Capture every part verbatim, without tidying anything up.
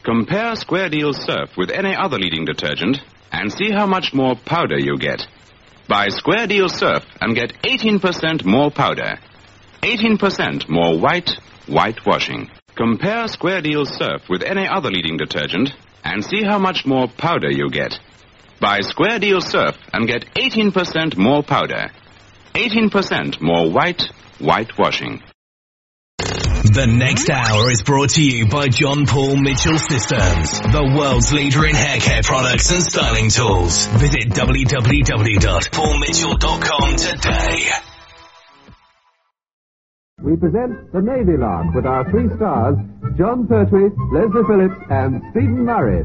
Compare Square Deal Surf with any other leading detergent and see how much more powder you get. Buy Square Deal Surf and get eighteen percent more powder. eighteen percent more white, whitewashing. Compare Square Deal Surf with any other leading detergent and see how much more powder you get. Buy Square Deal Surf and get eighteen percent more powder. eighteen percent more white, whitewashing. The next hour is brought to you by John Paul Mitchell Systems, the world's leader in hair care products and styling tools. Visit w w w dot paul mitchell dot com today. We present The Navy Lark with our three stars, John Pertwee, Leslie Phillips, and Stephen Murray.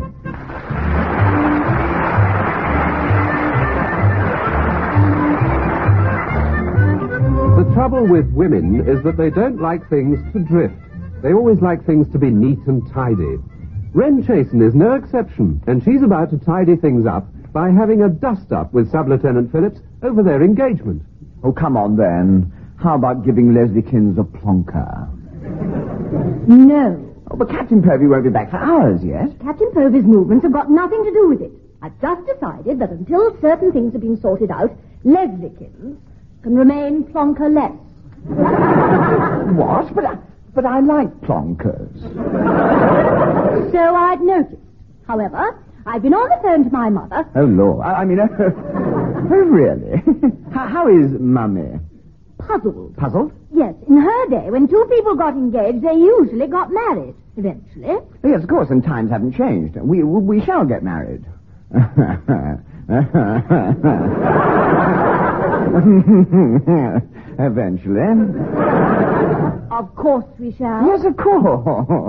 The trouble with women is that they don't like things to drift. They always like things to be neat and tidy. Wren Chasen is no exception, and she's about to tidy things up by having a dust-up with Sub-Lieutenant Phillips over their engagement. Oh, come on, then. How about giving Leslie Kins a plonker? No. Oh, but Captain Povey won't be back for hours yet. Captain Povey's movements have got nothing to do with it. I've just decided that until certain things have been sorted out, Leslie Kins can remain plonkerless. What? But I, but I like plonkers. So I'd noticed. However, I've been on the phone to my mother. Oh, Lord. I, I mean, oh, oh really? how, how is Mummy? Puzzled. Puzzled? Yes. In her day, when two people got engaged, they usually got married. Eventually. Oh, yes, of course, and times haven't changed. We, we shall get married. Eventually. Of course we shall. Yes, of course.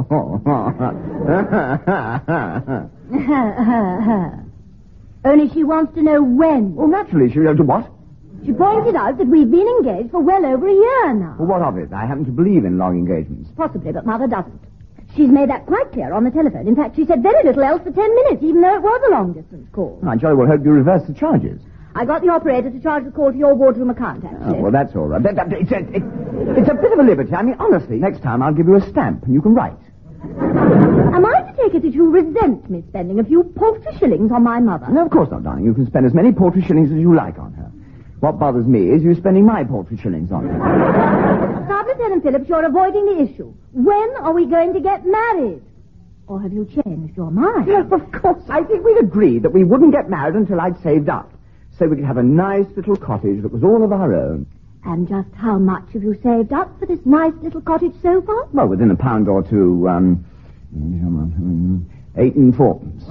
Only she wants to know when. Well, naturally, she will do what? She pointed out that we've been engaged for well over a year now. Well, what of it? I happen to believe in long engagements. Possibly, but Mother doesn't. She's made that quite clear on the telephone. In fact, she said very little else for ten minutes, even though it was a long-distance call. I jolly well hope you reverse the charges. I got the operator to charge the call to your wardroom account, actually. Oh, well, that's all right. That, that, it's, a, it, it's a bit of a liberty. I mean, honestly, next time I'll give you a stamp and you can write. Am I to take it that you resent me spending a few paltry shillings on my mother? No, of course not, darling. You can spend as many paltry shillings as you like on her. What bothers me is you spending my paltry shillings on her. Sub-Lieutenant Phillips, you're avoiding the issue. When are we going to get married? Or have you changed your mind? Yes, of course. I think we'd agreed that we wouldn't get married until I'd saved up. So we could have a nice little cottage that was all of our own. And just how much have you saved up for this nice little cottage so far? Well, within a pound or two, um... eight and fourpence.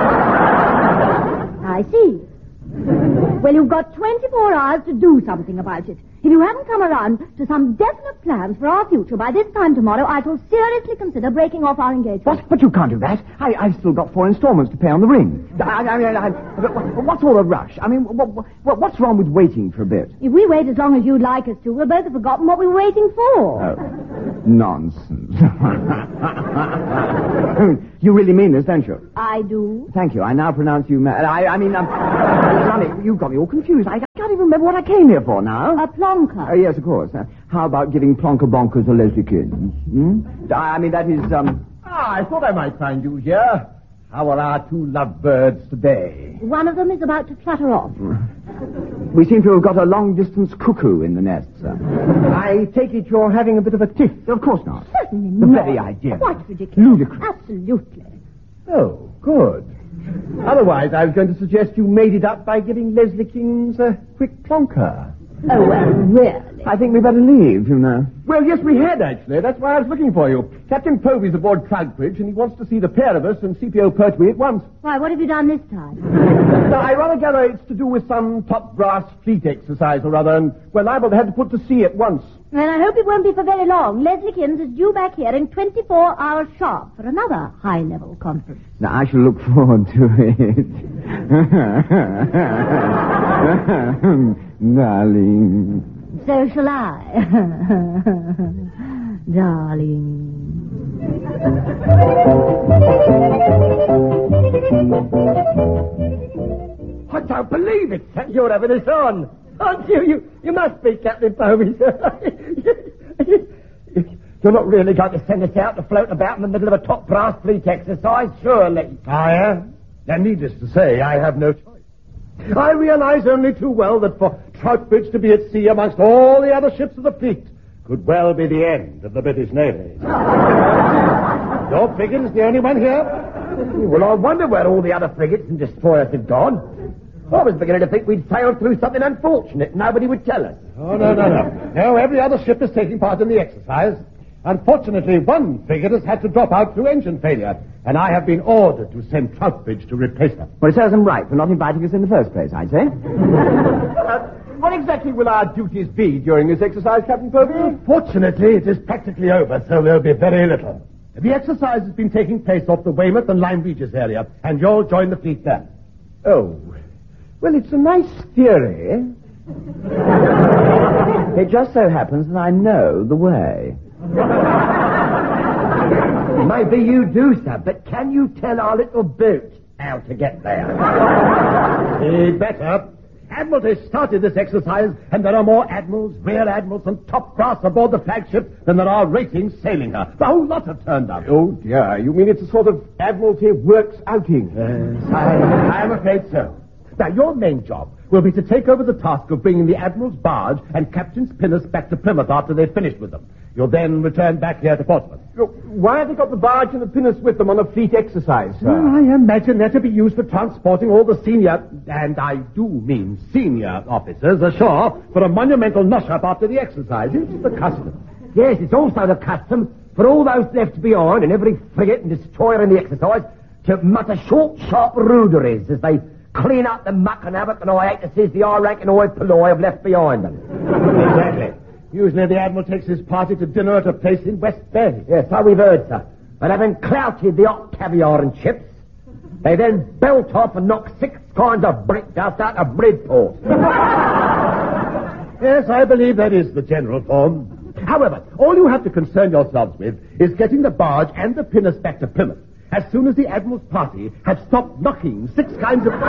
I see. Well, you've got twenty-four hours to do something about it. If you haven't come around to some definite plans for our future by this time tomorrow, I shall seriously consider breaking off our engagement. What? But you can't do that. I, I've still got four installments to pay on the ring. I, I mean, I, what's all the rush? I mean, what, what, what's wrong with waiting for a bit? If we wait as long as you'd like us to, we'll both have forgotten what we were waiting for. Oh, nonsense. You really mean this, don't you? I do. Thank you. I now pronounce you... Ma- I, I mean, um, Johnny, you've got me all confused. I can't even remember what I came here for now. A plonker. Uh, yes, of course. Uh, how about giving plonker bonkers to Leslie Kins? Hmm? I, I mean, that is, um... Ah, I thought I might find you here. How are our two lovebirds today? One of them is about to flutter off. We seem to have got a long-distance cuckoo in the nest, sir. I take it you're having a bit of a tiff. Of course not. Certainly The not. very idea. Quite ridiculous. Ludicrous. Absolutely. Oh, good. Otherwise, I was going to suggest you made it up by giving Leslie Kins a quick plonker. Oh, well, really? I think we better leave, you know. Well, yes, we had, actually. That's why I was looking for you. Captain Povey's aboard Troutbridge, and he wants to see the pair of us and C P O Pertwee at once. Why, what have you done this time? Now, I rather gather it's to do with some top brass fleet exercise or other, and we're liable to have to put to sea at once. Well, I hope it won't be for very long. Leslie Kins is due back here in twenty-four hours sharp for another high-level conference. Now, I shall look forward to it. Darling. So shall I. Darling. I don't believe it. You're having us on. Aren't you? You, you must be Captain Povey, sir. You're not really going to send us out to float about in the middle of a top brass fleet exercise, surely? I am. And needless to say, I have no choice. I realize only too well that for Troutbridge to be at sea amongst all the other ships of the fleet could well be the end of the British Navy. Your frigate is the only one here? Well, I wonder where all the other frigates and destroyers have gone. I was beginning to think we'd sailed through something unfortunate. Nobody would tell us. Oh, no, no, no. No, every other ship is taking part in the exercise. Unfortunately, one frigate has had to drop out through engine failure, and I have been ordered to send Troutbridge to replace her. Well, it serves them right for not inviting us in the first place, I'd say. uh, what exactly will our duties be during this exercise, Captain Purvey? Fortunately, it is practically over, so there'll be very little. The exercise has been taking place off the Weymouth and Lyme Regis area, and you'll join the fleet there. Oh, well, it's a nice theory. It just so happens that I know the way. Maybe you do, sir, but can you tell our little boat how to get there? He'd better. Admiralty started this exercise, and there are more admirals, rear admirals, and top brass aboard the flagship than there are ratings sailing her. The whole lot have turned up. Oh, dear. You mean it's a sort of Admiralty Works outing? Yes, I, I am afraid so. Now, your main job will be to take over the task of bringing the Admiral's barge and Captain's pinnace back to Plymouth after they've finished with them. You'll then return back here to Portsmouth. Look, why have they got the barge and the pinnace with them on a fleet exercise, sir? Well, I imagine they're to be used for transporting all the senior, and I do mean senior officers, ashore for a monumental nosh-up after the exercise. It's the custom. Yes, it's also the custom for all those left behind in every frigate and destroyer in the exercise to mutter short, sharp ruderies as they clean up the muck and havoc and hiatuses the high rank and high polloi have left behind them. Exactly. Usually the Admiral takes his party to dinner at a place in West Bay. Yes, so we've heard, sir. But having clouted the hot caviar and chips, they then belt off and knock six kinds of brick dust out of Bridport. Yes, I believe that is the general form. However, all you have to concern yourselves with is getting the barge and the pinnace back to Plymouth as soon as the Admiral's party have stopped knocking six kinds of...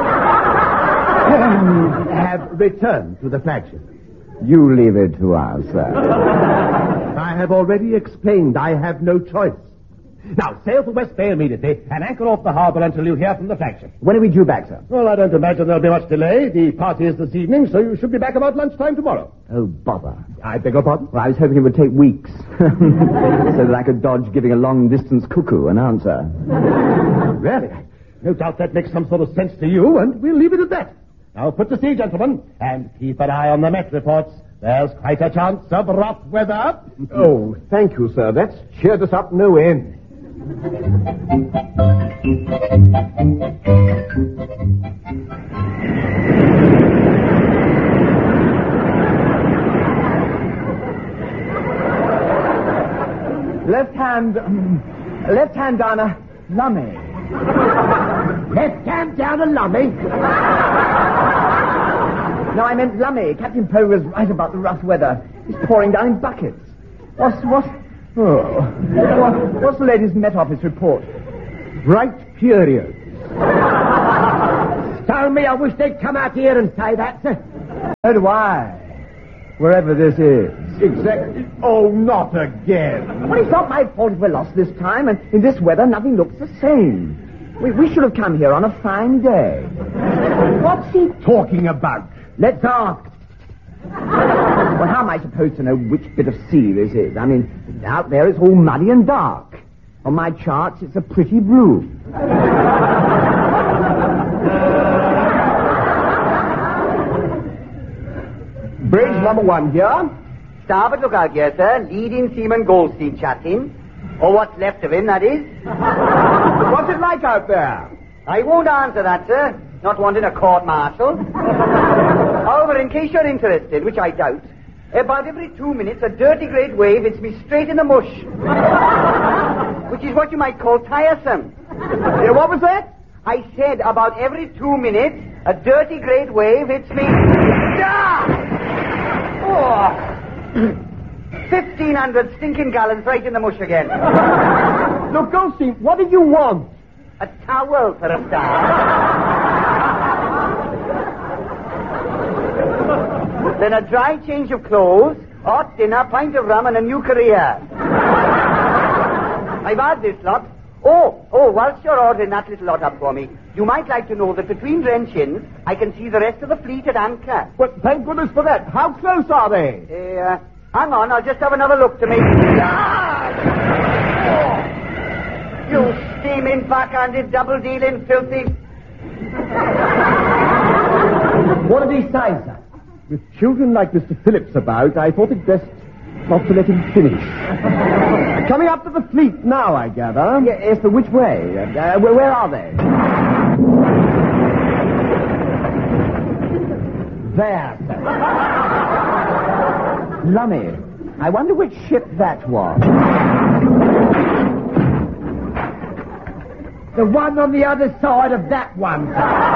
have returned to the flagship. You leave it to us, sir. I have already explained I have no choice. Now, sail for West Bay immediately and anchor off the harbour until you hear from the flagship. When are we due back, sir? Well, I don't imagine there'll be much delay. The party is this evening, so you should be back about lunchtime tomorrow. Oh, bother. I beg your pardon? Well, I was hoping it would take weeks so that I could dodge giving a long-distance cuckoo an answer. Really? No doubt that makes some sort of sense to you, and we'll leave it at that. Now, put to sea, gentlemen, and keep an eye on the Met reports. There's quite a chance of rough weather. Oh, thank you, sir. That's cheered us up no end. Left hand, um, left hand down a lummy. Left hand down a lummy? No, I meant lummy. Captain Poe was right about the rough weather. It's pouring down in buckets. What's, what, oh, what, what's the ladies' Met Office report? Bright periods. Tell me, I wish they'd come out here and say that, sir. So do I. Wherever this is. Exactly. Oh, not again. Well, it's not my fault if we're lost this time, and in this weather, nothing looks the same. We, we should have come here on a fine day. What's he talking about? Let's ask. Well, how am I supposed to know which bit of sea this is? I mean, out there it's all muddy and dark. On my charts, it's a pretty blue. Bridge number one here. Starboard lookout here, sir. Leading seaman Goldstein chatting. Or what's left of him, that is. What's it like out there? I won't answer that, sir. Not wanting a court-martial. However, in case you're interested, which I doubt, about every two minutes a dirty great wave hits me straight in the mush. Which is what you might call tiresome. Yeah, what was that? I said about every two minutes a dirty great wave hits me... Ah! Oh! Fifteen hundred stinking gallons right in the mush again. Look, Goldstein, what did you want? A towel for a start. Then a dry change of clothes, hot dinner, pint of rum, and a new career. I've had this lot. Oh, oh, whilst you're ordering that little lot up for me, you might like to know that between Wrench Inns, I can see the rest of the fleet at anchor. Well, thank goodness for that. How close are they? Uh, hang on, I'll just have another look to make... Ah! Oh, you steaming, backhanded, double-dealing, filthy... What did he say, sir? With children like Mister Phillips about, I thought it best not to let him finish. Coming up to the fleet now, I gather. Yes, but which way? Uh, where, where are they? There, sir. Lummy, I wonder which ship that was. The one on the other side of that one.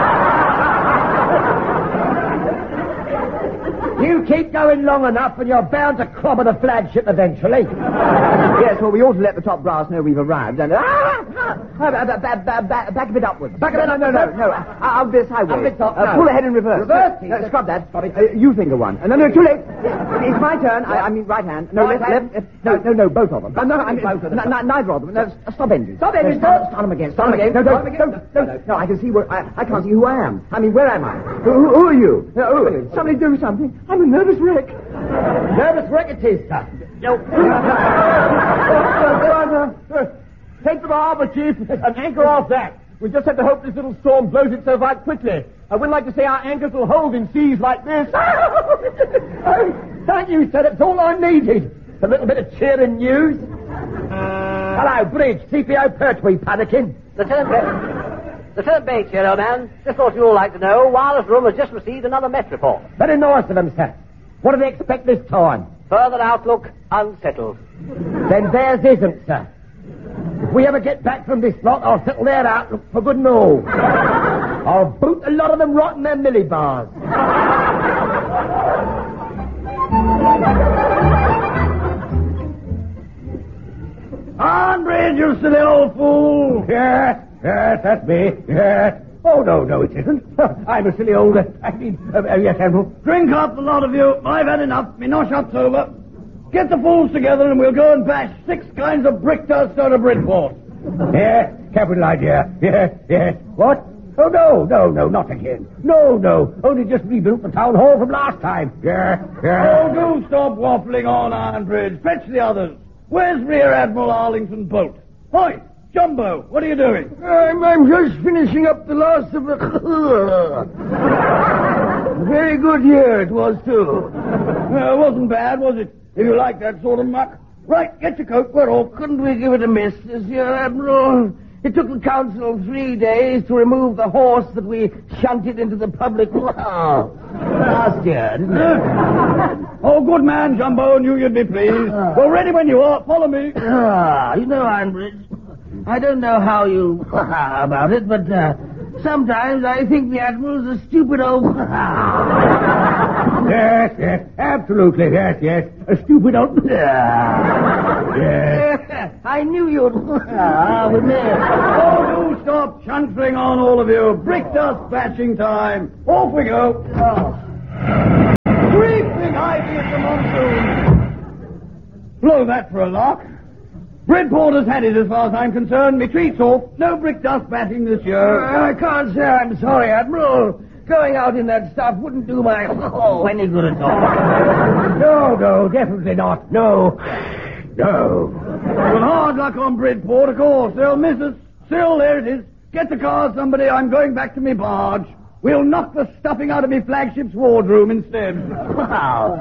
You keep going long enough and you're bound to clobber the flagship eventually. Yes, well, we ought to let the top brass know we've arrived and... Ah, ah, ah, back, back, back, back a bit upwards. Back a bit, no, no, no, no. Uh, up this highway. Up the top, uh, no. Pull ahead in reverse. Reverse? No, scrub that. Stop it. Uh, you think of one. Uh, no, no, too late. It's my turn. I, I mean, right hand. No, right left, hand. left, left. No, no, no, both of them. Uh, no, I mean, both of them. N- neither of them. No, stop engine. Stop engine. Start, start them again. Start them again. No, don't, don't, don't, don't. No, I can see where... I, I can't see who I am. I mean, where am I? Who, who, who are you? Uh, who, somebody do something. I'm a nervous wreck. Nervous wreck it is, sir. No. Take to the harbour, Chief, and anchor off that. We just have to hope this little storm blows itself out quickly. I wouldn't like to say our anchors will hold in seas like this. Oh, thank you, sir. It's all I needed. A little bit of cheering news. Hello, Bridge. C P O Pertwee, panicking. Lieutenant Bates. Lieutenant Bates here, old man. Just thought you'd all like to know, Wireless Room has just received another Met report. Very nice of them, sir. What do they expect this time? Further outlook unsettled. Then theirs isn't, sir. If we ever get back from this lot, I'll settle their outlook for good and all. I'll boot a lot of them right in their millibars. Andre, you silly old fool! Yes, yes, that's me. Yes. Oh, no, no, it isn't. I'm a silly old... Uh, I mean, uh, uh, yes, Admiral. Drink up, the lot of you. I've had enough. Me nosh up's over. Get the fools together and we'll go and bash six kinds of brick dust out of Bridport. Yes, capital idea. Yes, yes. What? Oh, no, no, no, not again. No, no, only just rebuilt the town hall from last time. Yeah, yeah. Oh, do stop waffling on, Ironbridge. Fetch the others. Where's Rear Admiral Arlington Bolt? Hi, Jumbo, what are you doing? I'm, I'm just finishing up the last of the... Very good year it was, too. Uh, it wasn't bad, was it? If you like that sort of muck. Right, get your coat, we're off. Couldn't we give it a miss this year, Admiral? It took the council three days to remove the horse that we shunted into the public last year, didn't it? Oh, good man, Jumbo, knew you'd be pleased. Well, ready when you are. Follow me. Ah, you know, Ironbridge, I don't know how you about it, but uh, sometimes I think the Admiral's a stupid old... Yes, yes, absolutely, yes, yes. A stupid old... Yes. I knew you'd... Ah, with me. Oh, do stop chuntering on, all of you. Brick dust bashing time. Off we go. Oh. Creeping ivy of the monsoon. Blow that for a lark. Bridport has had it as far as I'm concerned. Me treat's off. No brick dust batting this year. Uh, I can't say I'm sorry, Admiral. Going out in that stuff wouldn't do my oh, any good at all. No, no, definitely not. No. No. Well, hard luck on Bridport, of course. They'll miss us. Still, there it is. Get the car, somebody. I'm going back to me barge. We'll knock the stuffing out of me flagship's wardroom instead. Wow.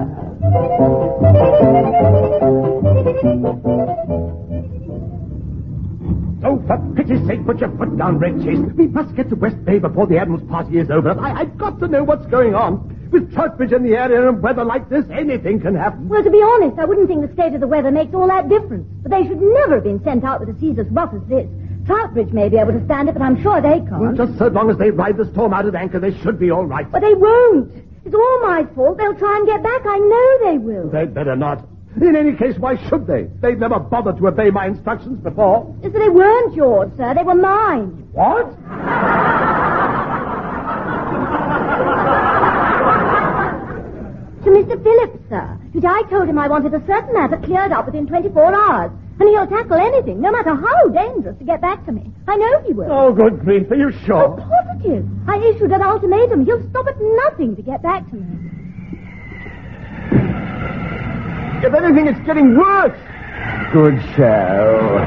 Oh, for pity's sake, put your foot down, Red Chase. We must get to West Bay before the Admiral's party is over. I, I've got to know what's going on. With Troutbridge in the area and weather like this, anything can happen. Well, to be honest, I wouldn't think the state of the weather makes all that difference. But they should never have been sent out with a seas as rough as this. Troutbridge may be able to stand it, but I'm sure they can't. Well, just so long as they ride the storm out at anchor, they should be all right. But they won't. It's all my fault. They'll try and get back. I know they will. They'd better not. In any case, why should they? They've never bothered to obey my instructions before. Yes, but they weren't yours, sir. They were mine. What? To Mister Phillips, sir. But I told him I wanted a certain matter cleared up within twenty-four hours. And he'll tackle anything, no matter how dangerous, to get back to me. I know he will. Oh, good grief, are you sure? Oh, positive. I issued an ultimatum. He'll stop at nothing to get back to me. If anything, it's getting worse. Good show.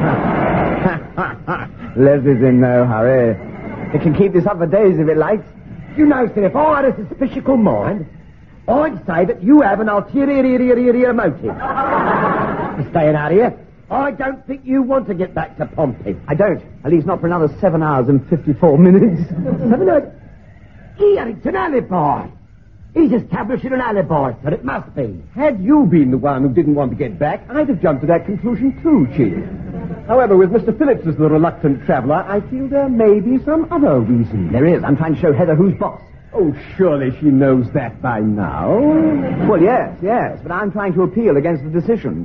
Leslie's in no hurry. It can keep this up for days if it likes. You know, sir, if I had a suspicious mind, I'd say that you have an ulterior motive for staying out here. I don't think you want to get back to Pompey. I don't. At least not for another seven hours and fifty-four minutes. Seven hours? Here, it's an alibi. He's establishing an alibi, sir. It must be. Had you been the one who didn't want to get back, I'd have jumped to that conclusion too, Chief. However, with Mister Phillips as the reluctant traveller, I feel there may be some other reason. There is. I'm trying to show Heather who's boss. Oh, surely she knows that by now. Well, yes, yes, but I'm trying to appeal against the decision.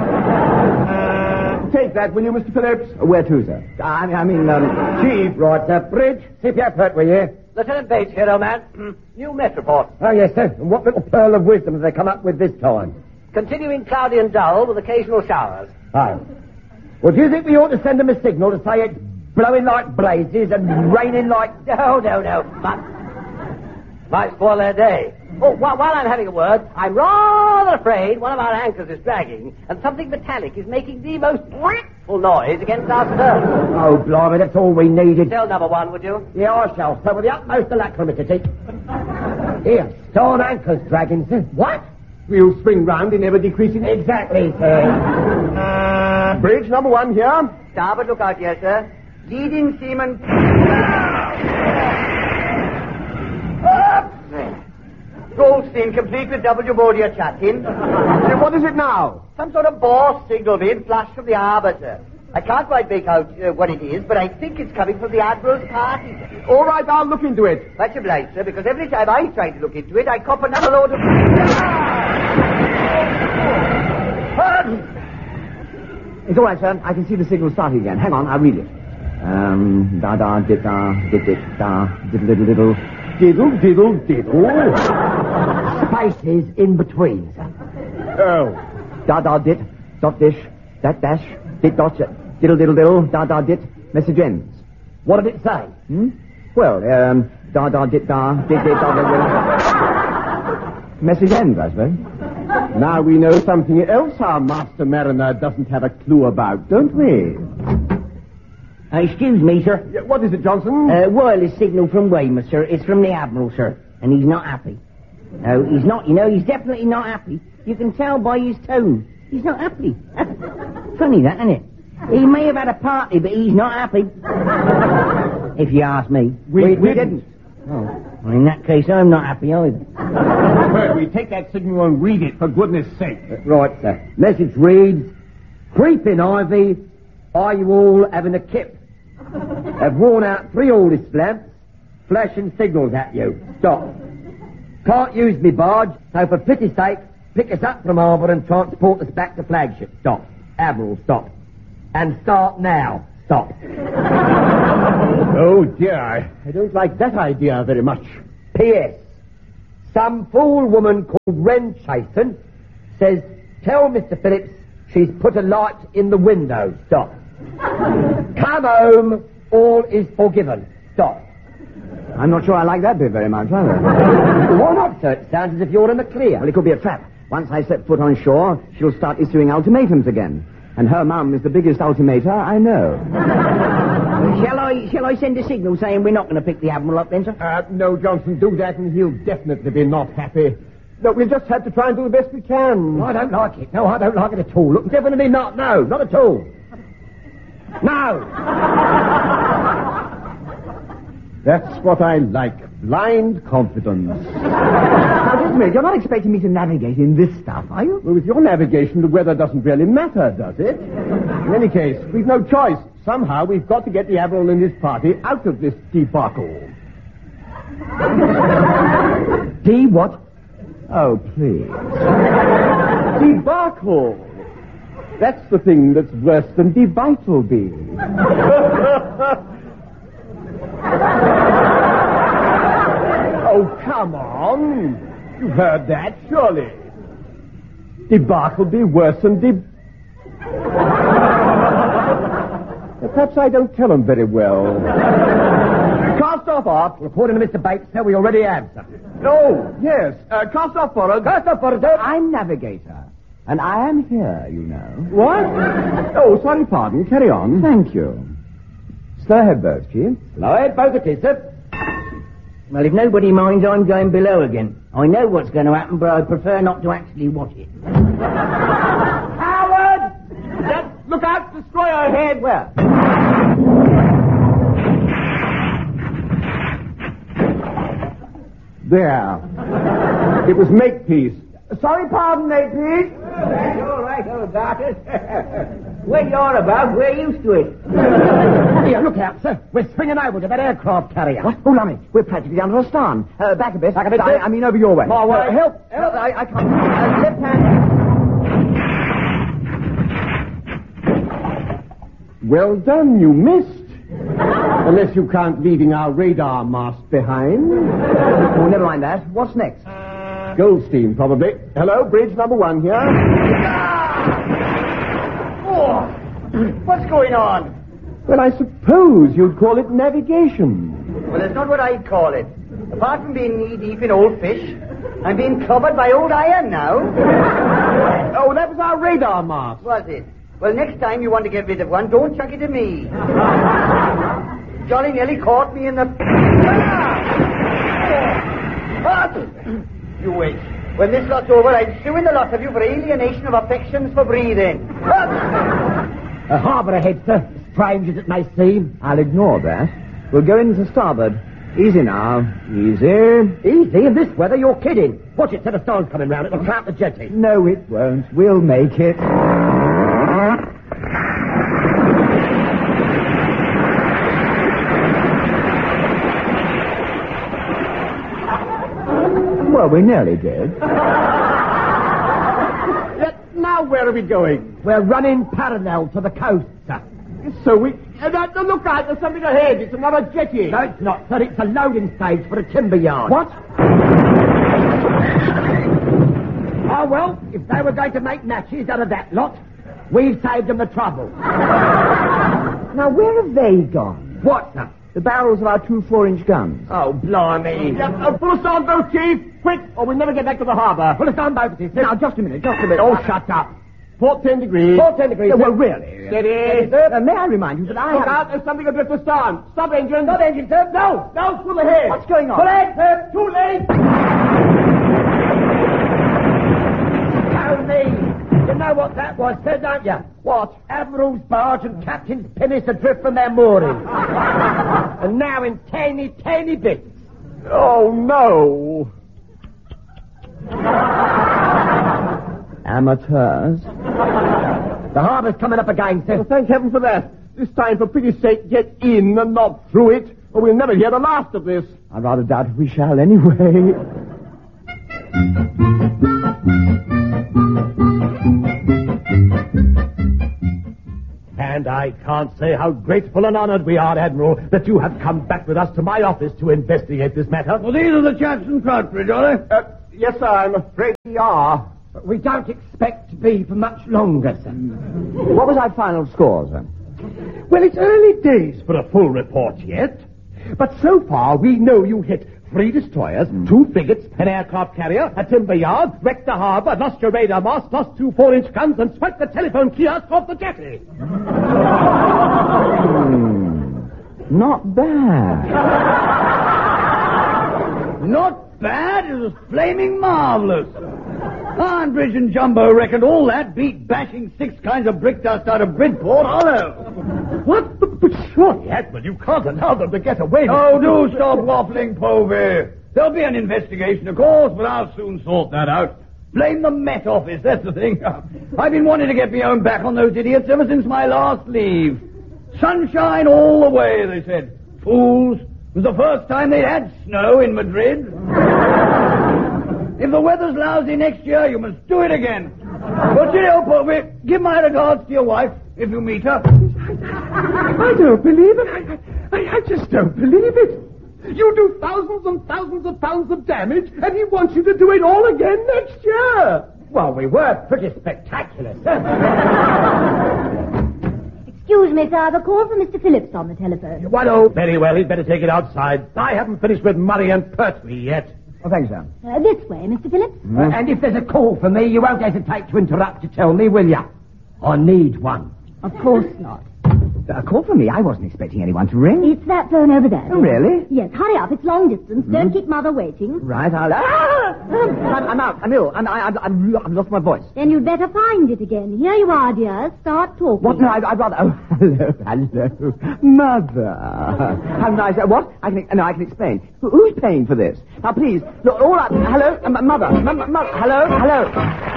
Take that, will you, Mister Phillips? Where to, sir? I mean, I mean um... Chief, right, sir. Bridge, C P F hurt, will you? Lieutenant Bates here, old man. New Met report. Oh, yes, sir. And what little pearl of wisdom have they come up with this time? Continuing cloudy and dull with occasional showers. Oh. Well, do you think we ought to send them a signal to say it's blowing like blazes and raining like... No, no, no. Might, might spoil their day. Oh, while, while I'm having a word, I'm rather afraid one of our anchors is dragging, and something metallic is making the most dreadful noise against our stern. Oh, blimey, that's all we needed. Tell number one, would you? Yeah, I shall, sir, with the utmost alacrity. Here, stern anchor's dragging, sir. What? We'll swing round in ever decreasing... Exactly, sir. Bridge number one here. Starboard lookout here, sir. Leading seaman... Goldstein, complete with W. Bordia chatting. What is it now? Some sort of Bore signal being flashed from the harbour, sir. I can't quite make out uh, what it is, but I think it's coming from the Admiral's party. All right, I'll look into it. Much obliged, sir, because every time I try to look into it, I cop another load of... It's all right, sir. I can see the signal starting again. Hang on, I'll read it. Um, da da dit da dit dit da diddle diddle diddle diddle diddle diddle. Spaces in between, sir. Oh, da da dit dot dish that dash dit dot diddle diddle diddle da da dit message ends. What did it say? Hmm? Well, um, da da dit da dit dit da da dit. Message ends, I suppose. Now we know something else our master mariner doesn't have a clue about, don't we? Uh, excuse me, sir. Yeah, what is it, Johnson? Uh, wireless signal from Weymouth, sir. It's from the Admiral, sir. And he's not happy. No, he's not. You know, he's definitely not happy. You can tell by his tone. He's not happy. Funny that, isn't it? He may have had a party, but he's not happy. If you ask me. We, we, we didn't. Oh. Well, in that case, I'm not happy either. Well, we take that signal and read it, for goodness sake. Uh, right, sir. Message reads, Creeping Ivy, are you all having a kip? Have worn out three Aldis lamps, flashing signals at you. Stop. Can't use me barge, so for pity's sake, pick us up from harbour and transport us back to flagship. Stop. Admiral, stop. And start now. Stop. Oh, dear. I, I don't like that idea very much. P S. Some fool woman called Wren Chasen says, tell Mister Phillips she's put a light in the window. Stop. Come home, all is forgiven. Stop. I'm not sure I like that bit very much, either. Why not, sir? It sounds as if you're in the clear. Well, it could be a trap. Once I set foot on shore, she'll start issuing ultimatums again. And her mum is the biggest ultimator I know. Shall I shall I send a signal saying we're not going to pick the Admiral up then, sir? Uh, no, Johnson, do that and he'll definitely be not happy. No, we'll just have to try and do the best we can. I don't like it. No, I don't like it at all. Look, definitely not. No, not at all. No! That's what I like. Blind confidence. Now, just a minute. You're not expecting me to navigate in this stuff, are you? Well, with your navigation, the weather doesn't really matter, does it? In any case, we've no choice. Somehow, we've got to get the Admiral and his party out of this debacle. D what? Oh, please. Debacle. That's the thing that's worse than devital being. Oh, come on. You've heard that, surely. Debacle be worse than de... Perhaps I don't tell them very well. Cast-off art, according to Mister Bates, sir, we already have, sir. Oh, yes. Uh, cast-off forward. Cast-off forward, sir. I'm navigator, and I am here, you know. What? Oh, sorry, pardon. Carry on. Thank you. Slow ahead, boats, Chief. Slow ahead, both it is, sir. Well, if nobody minds, I'm going below again. I know what's going to happen, but I prefer not to actually watch it. Howard! Look out, destroyer ahead. Where? There. It was Makepeace. Sorry, pardon, Makepeace. All right, old darkers. What you're about, we're used to it. Here, look out, sir. We're swinging over to that aircraft carrier. What? Oh, lummy, we're practically under a starn. Uh, back a bit. Back a bit, I, sir. I mean, over your way. My way. Uh, help! Help! I, I can't. Uh, left hand. Well done, you missed. Unless you count leaving our radar mast behind. Oh, never mind that. What's next? Goldstein, probably. Hello, bridge number one here. Oh, what's going on? Well, I suppose you'd call it navigation. Well, that's not what I'd call it. Apart from being knee-deep in old fish, I'm being covered by old iron now. Oh, that was our radar mast. Was it? Well, next time you want to get rid of one, don't chuck it at me. Jolly nearly caught me in the... Ah! You wait. When this lot's over, I'm suing the lot of you for alienation of affections for breathing. A harbour ahead, sir. Strange as it may seem. I'll ignore that. We'll go into starboard. Easy now. Easy. Easy? In this weather? You're kidding. Watch it, sir. The storm's coming round. It'll clamp the jetty. No, it won't. We'll make it. Well, we nearly did. Yeah, now where are we going? We're running parallel to the coast, sir. So we... Uh, uh, look out, there's something ahead. It's another jetty. No, it's not, sir. It's a loading stage for a timber yard. What? Oh, well, if they were going to make matches out of that lot, we've saved them the trouble. Now, where have they gone? What, sir? The barrels of our two four-inch guns. Oh, blimey. Yeah, uh, pull us on boat, Chief. Quick, or we'll never get back to the harbour. Pull us on both, sir. Now, just a minute, just a minute. Oh, shut up. Port ten degrees. Port ten degrees. Yeah, well, sir. really. Steady. Uh, may I remind you that I Look have... out, there's something adrift astern. Stop engine. Stop engine, sir. No. No, pull ahead. What's going on? Pull ahead, sir. Too late. Tell me. You know what that was, sir, don't you? What? Admiral's barge and captain's pinnace adrift from their moorings. And now in tiny, tiny bits. Oh, no. Amateurs. The harbour's coming up again, sir. Well, thank heaven for that. This time, for pity's sake, get in and not through it, or we'll never hear the last of this. I rather doubt if we shall anyway. And I can't say how grateful and honoured we are, Admiral, that you have come back with us to my office to investigate this matter. Well, these are the chaps in Crouchbridge, are they? Uh, yes, sir, I'm afraid we are. But we don't expect to be for much longer, sir. What was our final score, sir? Well, it's early days for a full report yet. But so far, we know you hit three destroyers, mm. two frigates, an aircraft carrier, a timber yard, wrecked the harbour, lost your radar mast, lost two four-inch guns, and swiped the telephone kiosk off the jetty. Hmm. Not bad. Not bad. It was flaming marvellous. Ironbridge and Jumbo reckoned all that beat bashing six kinds of brick dust out of Bridport Hollow. What? But, but surely, Admiral, you can't allow them to get away with... Oh, do stop waffling, Povey. There'll be an investigation, of course, but I'll soon sort that out. Blame the Met Office, that's the thing. I've been wanting to get my own back on those idiots ever since my last leave. Sunshine all the way, they said. Fools. It was the first time they'd had snow in Madrid. If the weather's lousy next year, you must do it again. Well, cheerio, Povey. Give my regards to your wife, if you meet her. I don't believe it. I, I, I just don't believe it. You do thousands and thousands of pounds of damage, and he wants you to do it all again next year. Well, we were pretty spectacular, sir. Excuse me, sir, I have a call from Mister Phillips on the telephone. What? Oh, very well. He'd better take it outside. I haven't finished with Murray and Pertwee yet. Oh, thanks, sir. Uh, this way, Mister Phillips. Uh, and if there's a call for me, you won't hesitate to interrupt to tell me, will you? I need one. Of course not. A call from me? I wasn't expecting anyone to ring. It's that phone over there. Oh, really? Yes, hurry up. It's long distance. Mm. Don't keep Mother waiting. Right, I'll... Ah! I'm, I'm out. I'm ill. I'm, I, I'm, I'm, I've lost my voice. Then you'd better find it again. Here you are, dear. Start talking. What? No, I'd, I'd rather... Oh, hello, hello. Mother. How nice. Uh, what? I can... No, I can explain. Who, who's paying for this? Now, please, look, all up... Hello? Uh, mother. M- m- mother. Hello? Hello?